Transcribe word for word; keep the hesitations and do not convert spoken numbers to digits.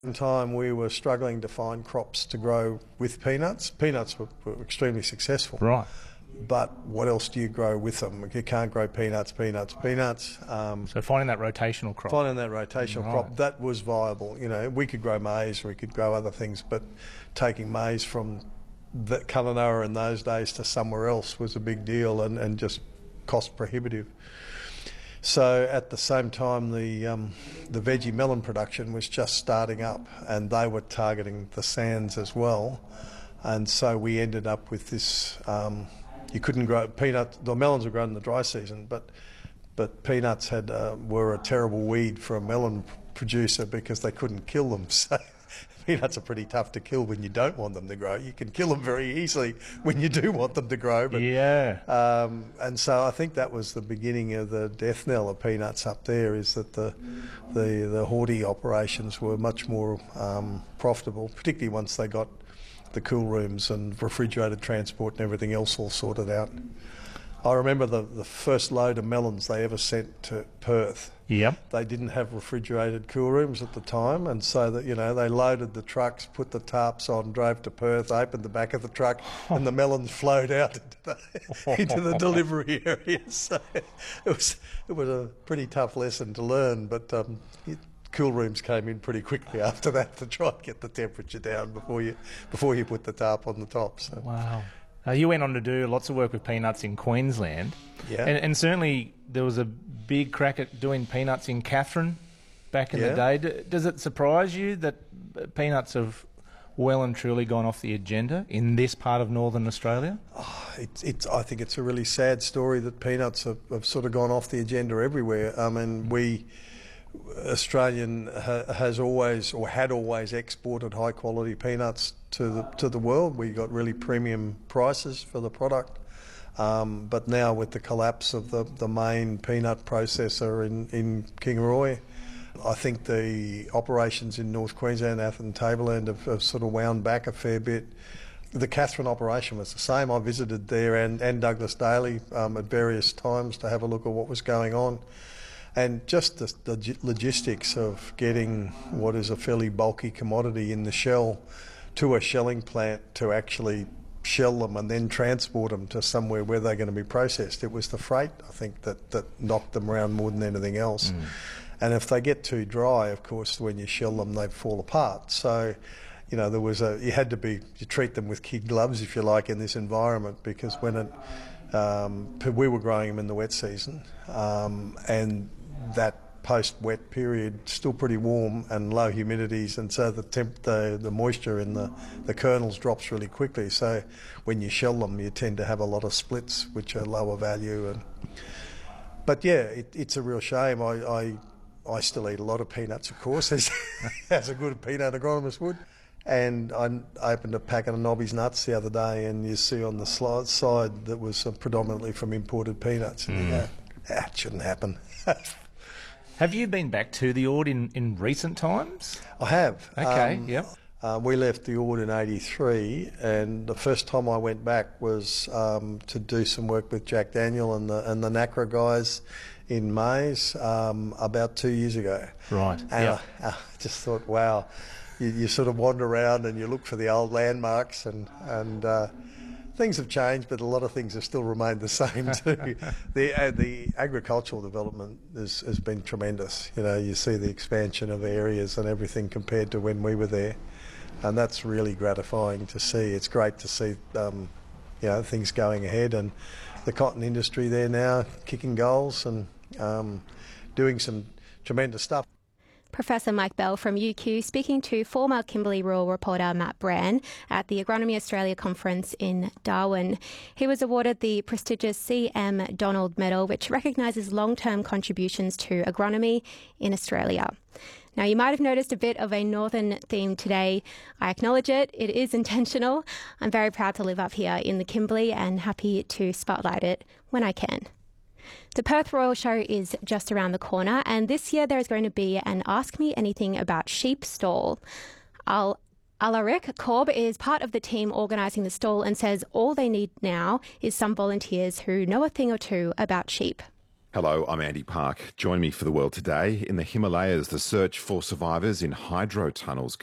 At the time we were struggling to find crops to grow with peanuts. Peanuts were, were extremely successful. Right. But what else do you grow with them? You can't grow peanuts, peanuts, peanuts. Um, So finding that rotational crop. finding that rotational Right. crop, that was viable. You know, we could grow maize, we could grow other things, but taking maize from the Kununurra in those days to somewhere else was a big deal and, and just cost prohibitive. So at the same time, the um, the veggie melon production was just starting up, and they were targeting the sands as well, and so we ended up with this. Um, you couldn't grow peanuts. The melons were grown in the dry season, but but peanuts had uh, were a terrible weed for a melon producer because they couldn't kill them. So peanuts are pretty tough to kill when you don't want them to grow. You can kill them very easily when you do want them to grow. But, Yeah. Um, and so I think that was the beginning of the death knell of peanuts up there, is that the the, the Horty operations were much more um, profitable, particularly once they got the cool rooms and refrigerated transport and everything else all sorted out. I remember the, the first load of melons they ever sent to Perth. Yep. They didn't have refrigerated cool rooms at the time, and so that you know they loaded the trucks, put the tarps on, drove to Perth, opened the back of the truck, and the melons flowed out into the, into the delivery area. So it was it was a pretty tough lesson to learn, but um, it, cool rooms came in pretty quickly after that to try and get the temperature down before you before you put the tarp on the top. So. Wow. Uh, you went on to do lots of work with peanuts in Queensland. Yeah. And, and certainly there was a big crack at doing peanuts in Katherine back in Yeah. the day. D- does it surprise you that uh, peanuts have well and truly gone off the agenda in this part of northern Australia? It's, it's, I think it's a really sad story that peanuts have, have sort of gone off the agenda everywhere. I mean, we, Australian ha, has always or had always exported high quality peanuts to the to the world. We got really premium prices for the product. Um, but now with the collapse of the, the main peanut processor in, in Kingaroy, I think the operations in North Queensland, Atherton, Tableland have, have sort of wound back a fair bit. The Katherine operation was the same. I visited there and, and Douglas Daly um, at various times to have a look at what was going on. And just the, the logistics of getting what is a fairly bulky commodity in the shell to a shelling plant to actually shell them and then transport them to somewhere where they're going to be processed. It was the freight, I think, that, that knocked them around more than anything else. Mm. And if they get too dry, of course, when you shell them, they fall apart. So, you know, there was a, you had to be, you treat them with kid gloves, if you like, in this environment, because when it, um, we were growing them in the wet season, um, and that post-wet period still pretty warm and low humidities, and so the temp, the, the moisture in the, the kernels drops really quickly. So when you shell them, you tend to have a lot of splits, which are lower value. And but yeah, it, it's a real shame. I, I I still eat a lot of peanuts, of course, as as a good peanut agronomist would. And I opened a packet of Nobby's nuts the other day, and you see on the slide, side that was uh, predominantly from imported peanuts. And mm. you go, that shouldn't happen. Have you been back to the Ord in, in recent times? I have. Okay, um, yep. Uh, we left the Ord in eighty-three, and the first time I went back was um, to do some work with Jack Daniel and the and the NACRA guys in maize um, about two years ago. Right. And yep. I, I just thought, wow, you, you sort of wander around and you look for the old landmarks, and and uh, things have changed, but a lot of things have still remained the same too. the uh, the agricultural development has, has been tremendous. You know, you see the expansion of areas and everything compared to when we were there, and that's really gratifying to see. It's great to see, um, you know, things going ahead, and the cotton industry there now kicking goals and um, doing some tremendous stuff. Professor Mike Bell from U Q speaking to former Kimberley Rural reporter Matt Brand at the Agronomy Australia conference in Darwin. He was awarded the prestigious C M Donald Medal, which recognises long-term contributions to agronomy in Australia. Now, you might have noticed a bit of a northern theme today. I acknowledge it. It is intentional. I'm very proud to live up here in the Kimberley and happy to spotlight it when I can. The Perth Royal Show is just around the corner, and this year there is going to be an Ask Me Anything About Sheep stall. Al Alaric Korb is part of the team organising the stall and says all they need now is some volunteers who know a thing or two about sheep. Hello, I'm Andy Park. Join me for The World Today. In the Himalayas, the search for survivors in hydro tunnels